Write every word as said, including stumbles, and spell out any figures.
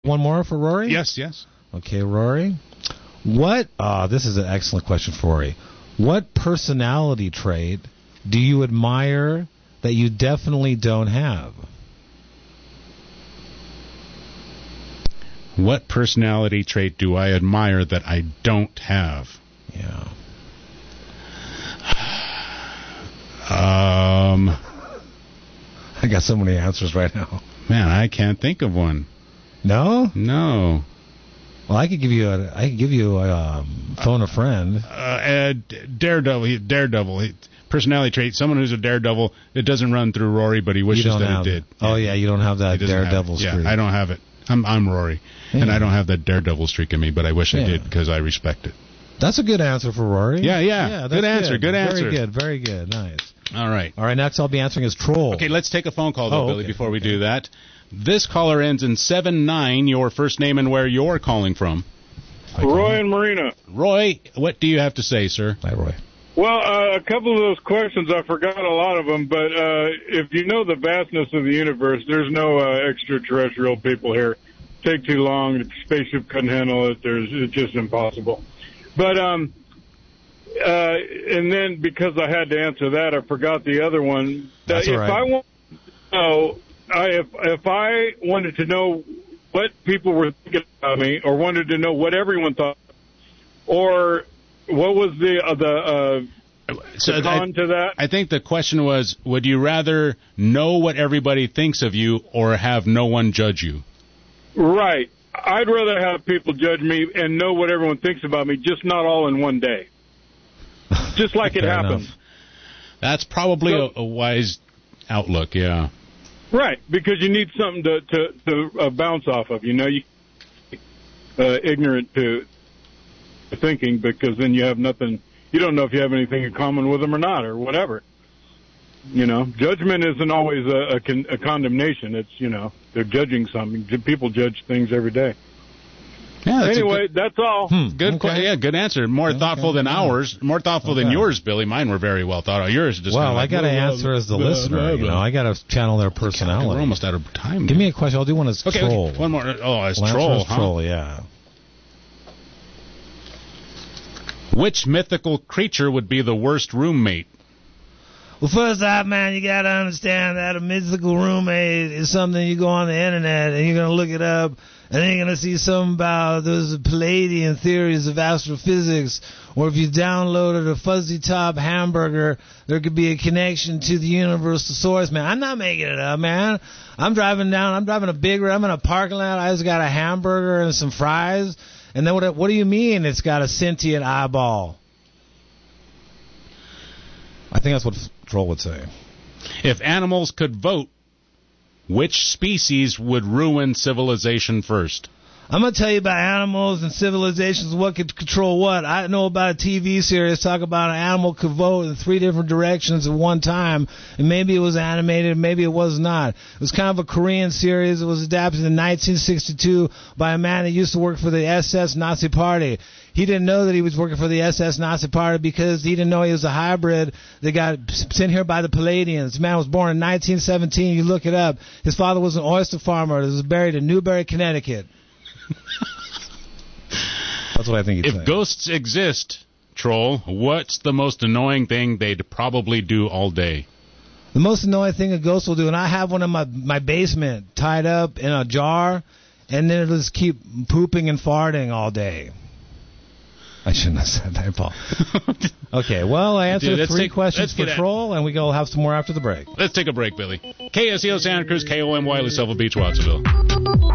One more for Rory? Yes, yes. Okay, Rory. What, uh, this is an excellent question for Rory. What personality trait do you admire that you definitely don't have? What personality trait do I admire that I don't have? Yeah. Um, I got so many answers right now. Man, I can't think of one. No? No. Well, I could give you a, I could give you a um, phone a friend. Uh, uh, daredevil, he, daredevil, he, personality trait. Someone who's a daredevil. It doesn't run through Rory, but he wishes that have, it did. Oh yeah, you don't have that daredevil streak. Yeah, I don't have it. I'm I'm Rory, yeah. and I don't have that daredevil streak in me, but I wish yeah. I did because I respect it. That's a good answer for Rory. Yeah, yeah. yeah good answer. Good, good answer. Very good. Very good. Nice. All right. All right. Next, I'll be answering as Troll. Okay, let's take a phone call though, oh, Billy. okay. Before we okay. do that, this caller ends in seven nine. Your first name and where you're calling from. Roy and Marina. Roy, what do you have to say, sir? Hi, Roy. Well, uh, a couple of those questions, I forgot a lot of them, but uh, if you know the vastness of the universe, there's no uh, extraterrestrial people here. Take too long. The spaceship couldn't handle it. There's, it's just impossible. But, um, uh, and then because I had to answer that, I forgot the other one. That's uh, all right. If I want to know, I, if, if I wanted to know what people were thinking about me, or wanted to know what everyone thought, or what was the uh, the, uh, so the con I, to that? I think the question was, would you rather know what everybody thinks of you or have no one judge you? Right. I'd rather have people judge me and know what everyone thinks about me, just not all in one day. Just like it happens. Enough. That's probably so, a, a wise outlook, yeah. Right, because you need something to to, to uh, bounce off of. You know, you uh, ignorant to thinking, because then you have nothing. You don't know if you have anything in common with them or not, or whatever. You know, judgment isn't always a, a, con, a condemnation. It's, you know, they're judging something. People judge things every day. Yeah, that's anyway, good, that's all. Hmm, good, okay. yeah, good answer. More okay, thoughtful than yeah. ours. More thoughtful okay. than yours, Billy. Mine were very well thought out. Yours just well, kind of I got to like, answer as the blah, listener. Blah, blah. You know, I got to channel their personality. God, we're almost out of time. Give me a question. I'll do one as okay, Troll. Okay. One more. Oh, as well, Troll, as huh? Troll, yeah. Which mythical creature would be the worst roommate? Well, first off, man, you got to understand that a mythical roommate is something you go on the internet and you're going to look it up, and then you're going to see something about those Palladian theories of astrophysics, or if you downloaded a fuzzy top hamburger, there could be a connection to the universal source, man. I'm not making it up, man. I'm driving down, I'm driving a big, I'm in a parking lot, I just got a hamburger and some fries, and then what, what do you mean it's got a sentient eyeball? I think that's what Troll would say. If animals could vote, which species would ruin civilization first? I'm going to tell you about animals and civilizations, what could control what. I know about a T V series talk about an animal could vote in three different directions at one time, and maybe it was animated, maybe it was not. It was kind of a Korean series. It was adapted in nineteen sixty-two by a man that used to work for the S S Nazi Party. He didn't know that he was working for the S S Nazi Party because he didn't know he was a hybrid that got sent here by the Palladians. The man was born in nineteen seventeen. You look it up. His father was an oyster farmer that was buried in Newbury, Connecticut. That's what I think he'd If say. Ghosts exist, Troll, what's the most annoying thing they'd probably do all day? The most annoying thing a ghost will do, and I have one in my, my basement tied up in a jar, and then it'll just keep pooping and farting all day. I shouldn't have said that, Paul. Okay, well, I answered Dude, three take, questions for Troll, and we go have some more after the break. Let's take a break, Billy. K S E O Santa Cruz, K O M Y, Silver Beach, Watsonville.